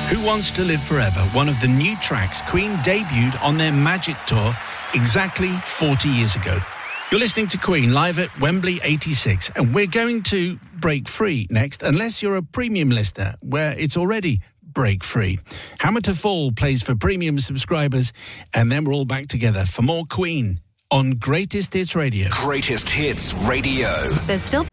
Who Wants to Live Forever, one of the new tracks Queen debuted on their Magic Tour exactly 40 years ago. You're listening to Queen live at Wembley 86, and we're going to break free next, unless you're a premium listener, where it's already break free. Hammer to Fall plays for premium subscribers, and then we're all back together for more Queen on Greatest Hits Radio. Greatest Hits Radio. There's still...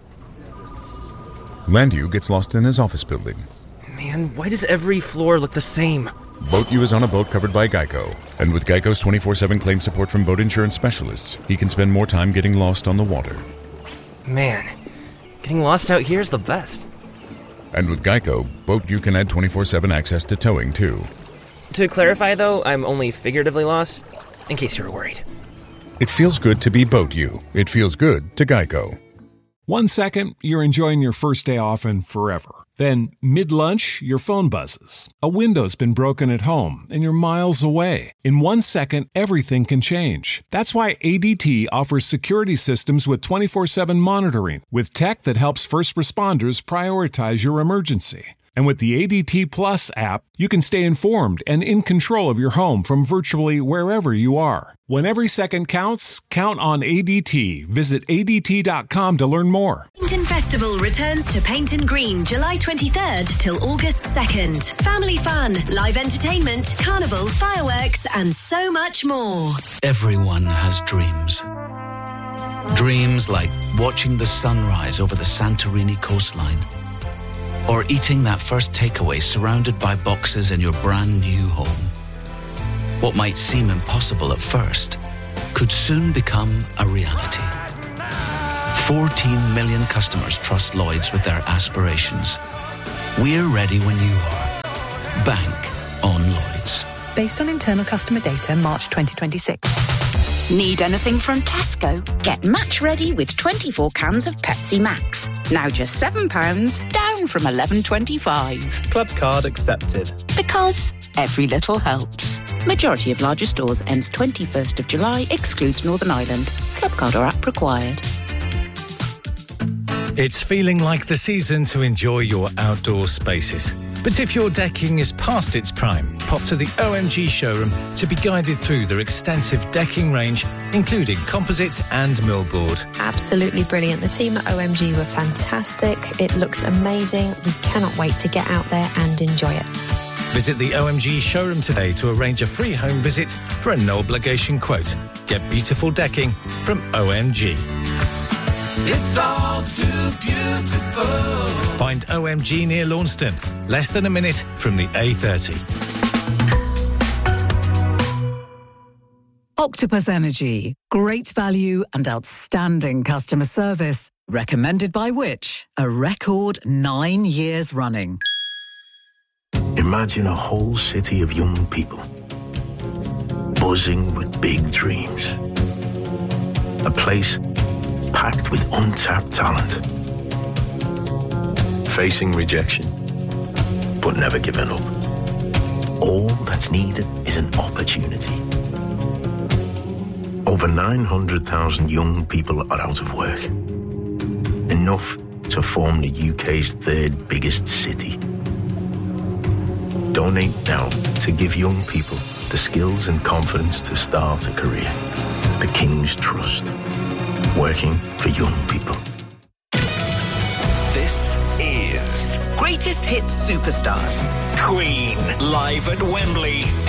Landu gets lost in his office building. Man, why does every floor look the same? Boat U is on a boat covered by Geico. And with Geico's 24/7 claim support from boat insurance specialists, he can spend more time getting lost on the water. Man, getting lost out here is the best. And with Geico, Boat U can add 24/7 access to towing, too. To clarify, though, I'm only figuratively lost, in case you were worried. It feels good to be Boat U. It feels good to Geico. 1 second, you're enjoying your first day off and forever. Then, mid-lunch, your phone buzzes. A window's been broken at home, and you're miles away. In 1 second, everything can change. That's why ADT offers security systems with 24/7 monitoring, with tech that helps first responders prioritize your emergency. And with the ADT Plus app, you can stay informed and in control of your home from virtually wherever you are. When every second counts, count on ADT. Visit ADT.com to learn more. Painton Festival returns to Painton Green July 23rd till August 2nd. Family fun, live entertainment, carnival, fireworks, and so much more. Everyone has dreams. Dreams like watching the sunrise over the Santorini coastline, or eating that first takeaway surrounded by boxes in your brand new home. What might seem impossible at first could soon become a reality. 14 million customers trust Lloyds with their aspirations. We're ready when you are. Bank on Lloyds. Based on internal customer data, March 2026. Need anything from Tesco? Get match ready with 24 cans of Pepsi Max. Now just £7, down from £11.25. Club card accepted. Because every little helps. Majority of larger stores ends 21st of July, excludes Northern Ireland. Club card or app required. It's feeling like the season to enjoy your outdoor spaces. But if your decking is past its prime, pop to the OMG showroom to be guided through their extensive decking range, including composite and millboard. Absolutely brilliant. The team at OMG were fantastic. It looks amazing. We cannot wait to get out there and enjoy it. Visit the OMG showroom today to arrange a free home visit for a no-obligation quote. Get beautiful decking from OMG. It's all too beautiful. Find OMG near Launceston, less than a minute from the A30. Octopus Energy. Great value and outstanding customer service. Recommended by which? A record 9 years running. Imagine a whole city of young people, buzzing with big dreams. A place packed with untapped talent. Facing rejection, but never giving up. All that's needed is an opportunity. Over 900,000 young people are out of work. Enough to form the UK's third biggest city. Donate now to give young people the skills and confidence to start a career. The King's Trust. Working for young people. This is Greatest Hits Superstars. Queen, live at Wembley,